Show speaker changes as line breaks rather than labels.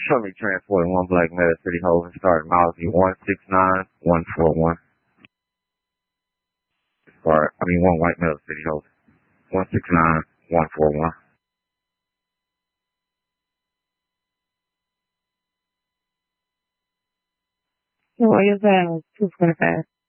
Truly transporting one black male city holder starting Mousy 169141. One white male city holder. 169141.
So what is that? 225.